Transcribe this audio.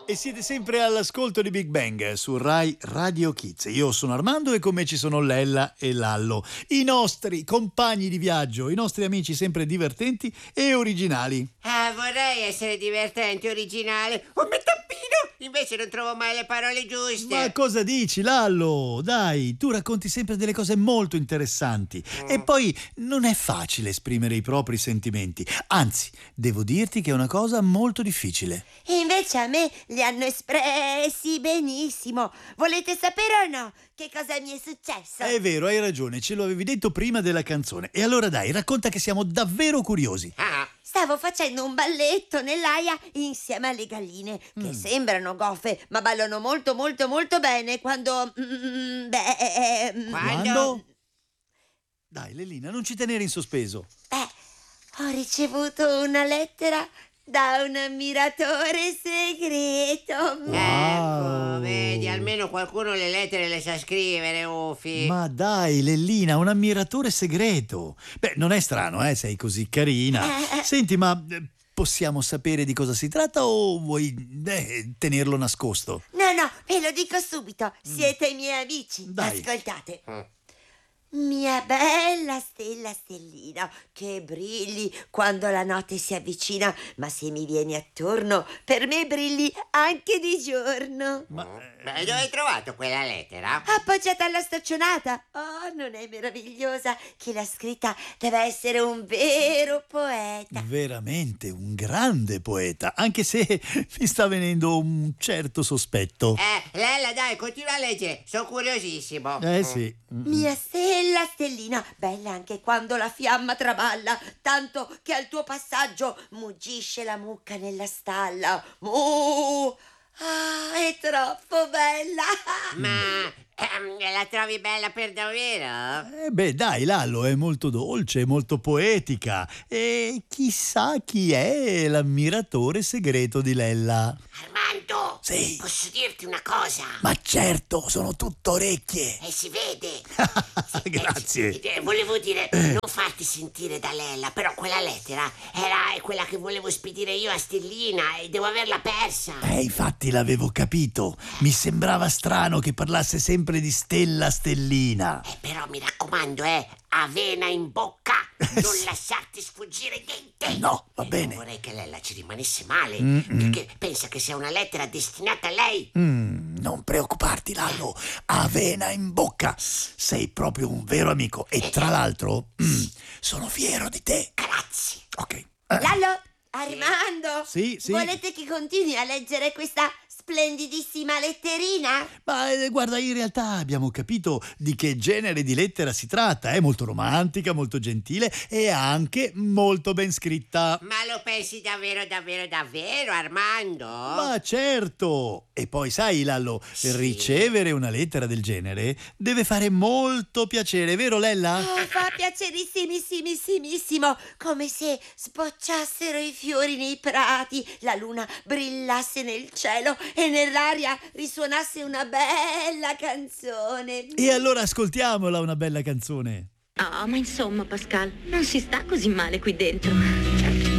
E siete sempre all'ascolto di Big Bang su Rai Radio Kids. Io sono Armando e con me ci sono Lella e Lallo, i nostri compagni di viaggio, i nostri amici sempre divertenti e originali. Vorrei essere divertente, originale, un tappino, invece non trovo mai le parole giuste. Ma cosa dici, Lallo? Dai, tu racconti sempre delle cose molto interessanti e poi non è facile esprimere i propri sentimenti. Anzi, devo dirti che è una cosa molto difficile. E invece a me li hanno espressi benissimo. Volete sapere o no che cosa mi è successo? È vero, hai ragione, ce lo avevi detto prima della canzone. E allora dai, racconta che siamo davvero curiosi. Stavo facendo un balletto nell'aia insieme alle galline che sembrano goffe, ma ballano molto molto molto bene quando... Quando? Dai, Lellina, non ci tenere in sospeso. Ho ricevuto una lettera da un ammiratore segreto. Ecco, vedi, almeno qualcuno le lettere le sa scrivere, Ufi. Ma dai, Lellina, un ammiratore segreto. Beh, non è strano, sei così carina. Senti, ma possiamo sapere di cosa si tratta o vuoi tenerlo nascosto? No, ve lo dico subito. Siete i miei amici. Dai. Ascoltate. Mia bella stella stellina, che brilli quando la notte si avvicina, ma se mi vieni attorno, per me brilli anche di giorno. Ma dove hai trovato quella lettera? Appoggiata alla staccionata. Oh, non è meravigliosa? Chi l'ha scritta deve essere un vero poeta. Veramente un grande poeta, anche se mi sta venendo un certo sospetto. Lella, dai, continua a leggere, sono curiosissimo. Sì. Mia stella stellina, bella anche quando la fiamma traballa, tanto che al tuo passaggio muggisce la mucca nella stalla. Mu! Ah, è troppo bella! Ma la trovi bella per davvero? Beh, dai, Lallo, è molto dolce, molto poetica. E chissà chi è l'ammiratore segreto di Lella. Armando! Sì. Posso dirti una cosa? Ma certo, sono tutto orecchie. Si vede. Grazie. Volevo dire, non farti sentire da Lella, però quella lettera era quella che volevo spedire io a Stellina e devo averla persa. Infatti l'avevo capito. Mi sembrava strano che parlasse sempre di Stella Stellina. Però mi raccomando, avena in bocca, non lasciarti sfuggire niente. No, va bene. Non vorrei che Lella ci rimanesse male, perché pensa che sia una lettera destinata a lei. Non preoccuparti, Lallo. Avena in bocca. Sei proprio un vero amico. E tra l'altro, sono fiero di te. Grazie. Ok. Lallo, Armando, Sì. volete che continui a leggere questa splendidissima letterina? Ma guarda, in realtà abbiamo capito di che genere di lettera si tratta. È molto romantica, molto gentile e anche molto ben scritta. Ma lo pensi davvero, Armando? Ma certo! E poi sai, Lallo, ricevere una lettera del genere deve fare molto piacere, vero Lella? Oh, fa piacerissimissimo, come se sbocciassero i fiori nei prati, la luna brillasse nel cielo e nell'aria risuonasse una bella canzone. E allora ascoltiamola una bella canzone. Ma insomma, Pascal, non si sta così male qui dentro.